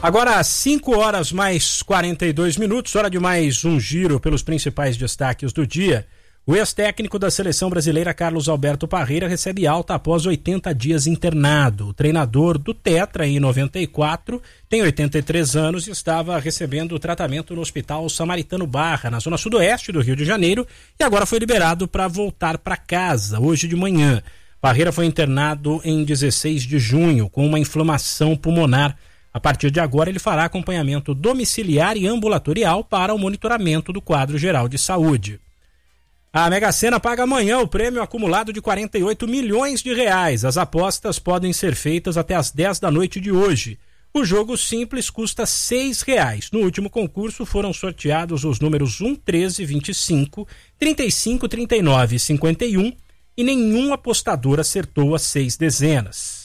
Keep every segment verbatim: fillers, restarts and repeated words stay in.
Agora, cinco horas mais quarenta e dois minutos, hora de mais um giro pelos principais destaques do dia. O ex-técnico da seleção brasileira, Carlos Alberto Parreira, recebe alta após oitenta dias internado. O treinador do Tetra, em noventa e quatro, tem oitenta e três anos e estava recebendo tratamento no Hospital Samaritano Barra, na zona sudoeste do Rio de Janeiro, e agora foi liberado para voltar para casa, hoje de manhã. Parreira foi internado em dezesseis de junho, com uma inflamação pulmonar. A partir de agora, ele fará acompanhamento domiciliar e ambulatorial para o monitoramento do quadro geral de saúde. A Mega Sena paga amanhã o prêmio acumulado de quarenta e oito milhões de reais. As apostas podem ser feitas até às dez da noite de hoje. O jogo simples custa seis reais. No último concurso foram sorteados os números um, treze, vinte e cinco, trinta e cinco, trinta e nove e cinquenta e um e nenhum apostador acertou as seis dezenas.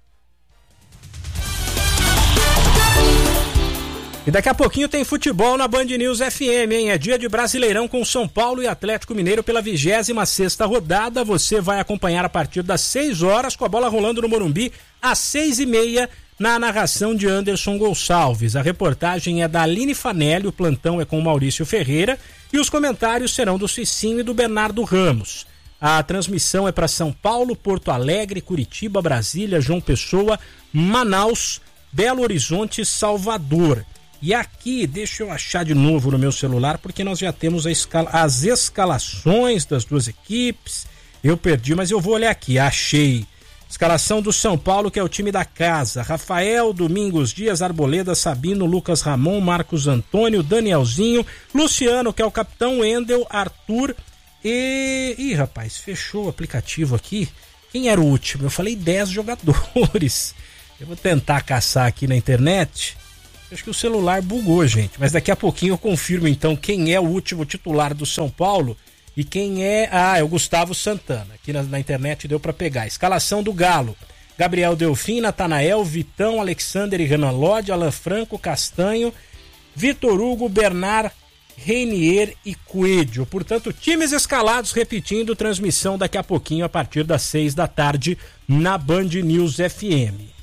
E daqui a pouquinho tem futebol na Band News F M, hein? É dia de Brasileirão com São Paulo e Atlético Mineiro pela vigésima sexta rodada. Você vai acompanhar a partir das seis horas, com a bola rolando no Morumbi, às seis e meia, na narração de Anderson Gonçalves. A reportagem é da Aline Fanelli, o plantão é com o Maurício Ferreira e os comentários serão do Cicinho e do Bernardo Ramos. A transmissão é para São Paulo, Porto Alegre, Curitiba, Brasília, João Pessoa, Manaus, Belo Horizonte e Salvador. E aqui, deixa eu achar de novo no meu celular, porque nós já temos a escala, as escalações das duas equipes. Eu perdi, mas eu vou olhar aqui. Achei. Escalação do São Paulo, que é o time da casa. Rafael, Domingos Dias, Arboleda, Sabino, Lucas Ramon, Marcos Antônio, Danielzinho, Luciano, que é o capitão, Wendel, Arthur e... Ih, rapaz, fechou o aplicativo aqui. Quem era o último? Eu falei dez jogadores. Eu vou tentar caçar aqui na internet. Acho que o celular bugou, gente, mas daqui a pouquinho eu confirmo então quem é o último titular do São Paulo e quem é... Ah, é o Gustavo Santana, aqui na, na internet deu para pegar. Escalação do Galo: Gabriel Delfim, Natanael, Vitão, Alexander e Renan Lodge, Alan Franco, Castanho, Vitor Hugo, Bernard, Reinier e Coelho. Portanto, times escalados, repetindo, transmissão daqui a pouquinho a partir das seis da tarde na Band News F M.